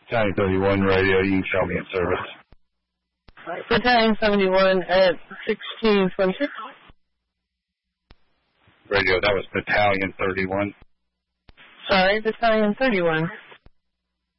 Battalion 31 radio, you can show me in service. Battalion 71 at 1626. Radio, that was Battalion 31. Sorry, Battalion 31.